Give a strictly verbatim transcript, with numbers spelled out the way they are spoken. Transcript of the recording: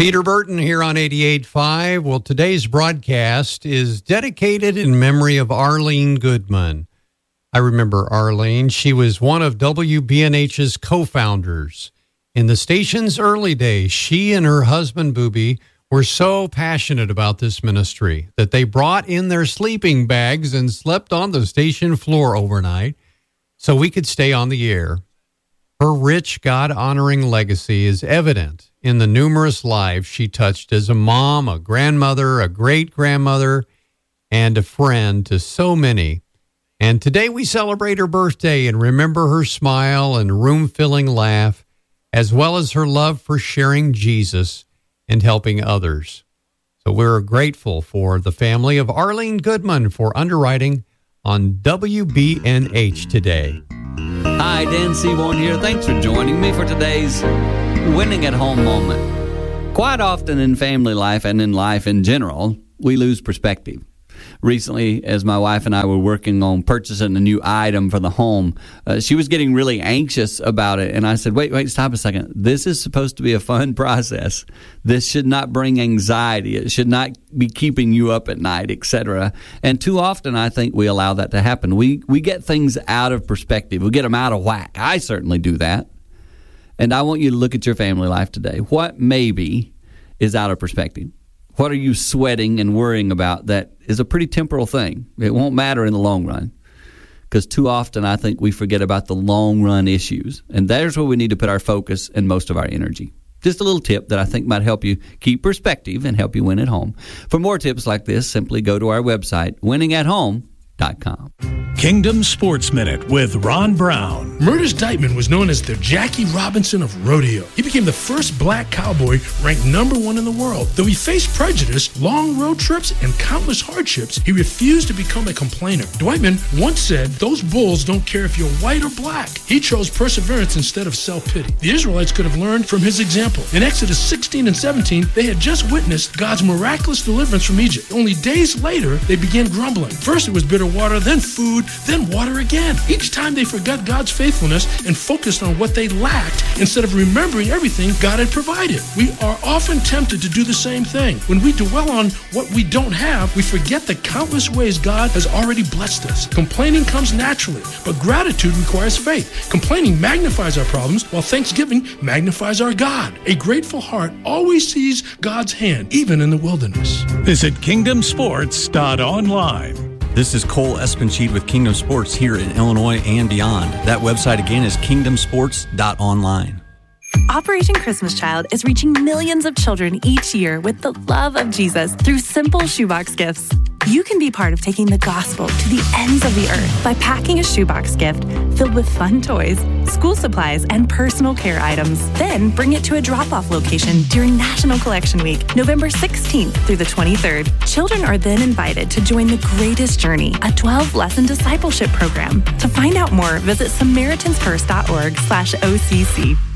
Peter Burton here on eighty-eight point five. Well, today's broadcast is dedicated in memory of Arlene Goodman. I remember Arlene. She was one of W B N H's co-founders. In the station's early days, she and her husband, Booby, were so passionate about this ministry that they brought in their sleeping bags and slept on the station floor overnight so we could stay on the air. Her rich, God-honoring legacy is evident in the numerous lives she touched as a mom, a grandmother, a great-grandmother, and a friend to so many. And today we celebrate her birthday and remember her smile and room-filling laugh, as well as her love for sharing Jesus and helping others. So we're grateful for the family of Arlene Goodman for underwriting on W B N H today. Hi, Dan Seaborn here. Thanks for joining me for today's Winning at Home moment. Quite often in family life and in life in general, we lose perspective. Recently, as my wife and I were working on purchasing a new item for the home, uh, she was getting really anxious about it. And I said, wait, wait, stop a second. This is supposed to be a fun process. This should not bring anxiety. It should not be keeping you up at night, et cetera. And too often, I think we allow that to happen. We, we get things out of perspective. We get them out of whack. I certainly do that. And I want you to look at your family life today. What maybe is out of perspective? What are you sweating and worrying about that is a pretty temporal thing? It won't matter in the long run. Because too often I think we forget about the long run issues. And there's where we need to put our focus and most of our energy. Just a little tip that I think might help you keep perspective and help you win at home. For more tips like this, simply go to our website, winning at home dot com. Kingdom Sports Minute with Ron Brown. Murtis Dightman was known as the Jackie Robinson of rodeo. He became the first black cowboy ranked number one in the world. Though he faced prejudice, long road trips, and countless hardships, he refused to become a complainer. Dightman once said, "Those bulls don't care if you're white or black." He chose perseverance instead of self-pity. The Israelites could have learned from his example. In Exodus sixteen and seventeen, they had just witnessed God's miraculous deliverance from Egypt. Only days later, they began grumbling. First it was bitter water, then food, then water again. Each time they forgot God's faithfulness and focused on what they lacked instead of remembering everything God had provided. We are often tempted to do the same thing. When we dwell on what we don't have, we forget the countless ways God has already blessed us. Complaining comes naturally, but gratitude requires faith. Complaining magnifies our problems, while thanksgiving magnifies our God. A grateful heart always sees God's hand, even in the wilderness. Visit kingdom sports dot online. This is Cole Espencheat with Kingdom Sports here in Illinois and beyond. That website again is kingdom sports dot online. Operation Christmas Child is reaching millions of children each year with the love of Jesus through simple shoebox gifts. You can be part of taking the gospel to the ends of the earth by packing a shoebox gift filled with fun toys, school supplies, and personal care items. Then bring it to a drop-off location during National Collection Week, November sixteenth through the twenty-third. Children are then invited to join the Greatest Journey, a twelve-lesson discipleship program. To find out more, visit samaritans first dot org slash O C C.